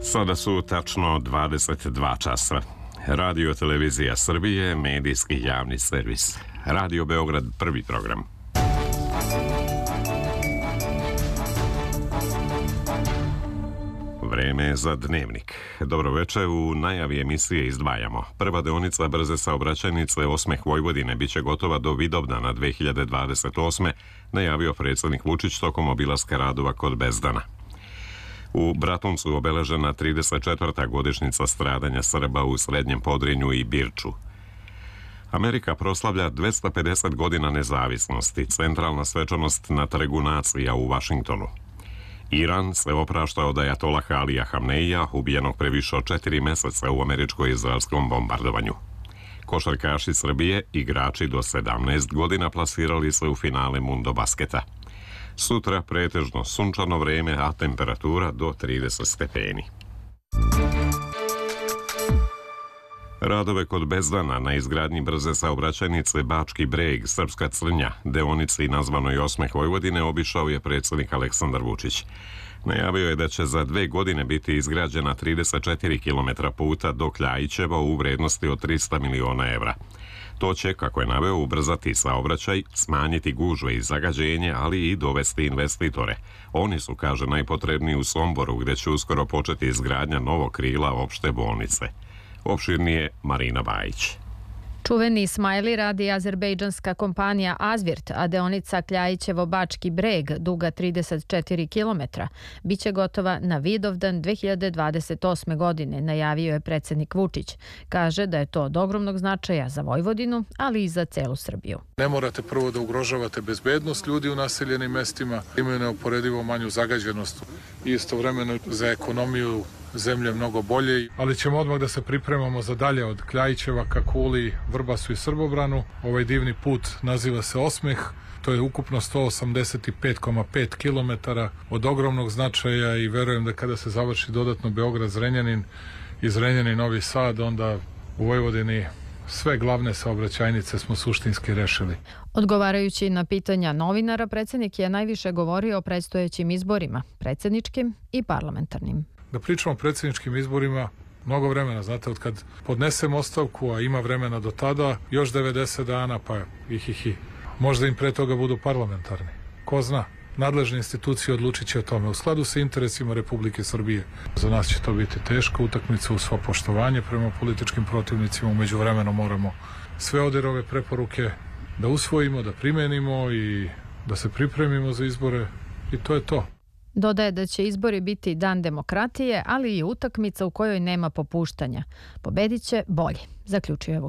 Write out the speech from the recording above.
Sada su tačno 22 časa. Radio Televizija Srbije, medijski javni servis. Radio Beograd, prvi program. Vreme je za dnevnik. Dobro večer, u najavi emisije izdvajamo. Prva deonica brze saobraćajnice Osmeh Vojvodine biće gotova do Vidovdana 2028. najavio predsjednik Vučić tokom obilaska radova kod Bezdana. U Bratuncu obeležena 34. godišnjica stradanja Srba u Srednjem Podrinju i Birču. Amerika proslavlja 250 godina nezavisnosti, centralna svečanost na Trgu nacija u Vašingtonu. Iran se oprašta od ajatolaha Alija Hamneija, ubijenog pre više od 4 meseca u američko-izraelskom bombardovanju. Košarkaši Srbije, igrači do 17 godina, plasirali se u finale Mundo basketa. Sutra pretežno sunčano vreme, a temperatura do 30 stepeni. Radove kod Bezdana na izgradnji brze saobraćajnice Bački Breg, Srpska Crnja, deonici nazvanoj Osmeh Vojvodine, obišao je predsjednik Aleksandar Vučić. Najavio je da će za 2 godine biti izgrađena 34 km puta do Kljajićeva u vrednosti od 300 miliona evra. To će, kako je naveo, ubrzati saobraćaj, smanjiti gužve i zagađenje, ali i dovesti investitore. Oni su, kaže, najpotrebniji u Somboru, gdje će uskoro početi izgradnja novog krila opšte bolnice. Opširnije Marina Bajić. Čuveni Ismaili radi azerbejdžanska kompanija Azvirt, a deonica Kljajićevo-Bački Breg, duga 34 km, biće gotova na Vidovdan 2028. godine, najavio je predsjednik Vučić. Kaže da je to od ogromnog značaja za Vojvodinu, ali i za celu Srbiju. Ne morate prvo da ugrožavate bezbednost ljudi u naseljenim mestima, imaju neuporedivo manju zagađenost i istovremeno za ekonomiju zemlje mnogo bolje, ali ćemo odmah da se pripremamo za dalje od Kljajićeva ka Kuli, Vrbasu i Srbobranu. Ovaj divni put naziva se Osmeh, to je ukupno 185,5 km od ogromnog značaja i verujem da kada se završi dodatno Beograd-Zrenjanin i Zrenjanin-Novi Sad, onda u Vojvodini sve glavne saobraćajnice smo suštinski rešili. Odgovarajući na pitanja novinara, predsjednik je najviše govorio o predstojećim izborima, predsjedničkim i parlamentarnim. Da pričamo o predsjedničkim izborima, mnogo vremena, znate, od kad podnesem ostavku, a ima vremena do tada, još 90 dana, pa možda im pre toga budu parlamentarni. Ko zna, nadležne institucije odlučit će o tome u skladu sa interesima Republike Srbije. Za nas će to biti teška utakmica, uz svo poštovanje prema političkim protivnicima. Umeđu vremenu moramo sve ove preporuke da usvojimo, da primenimo i da se pripremimo za izbore i to je to. Dodaje da će izbori biti dan demokratije, ali i utakmica u kojoj nema popuštanja. Pobedit će bolji, zaključuje Vučić.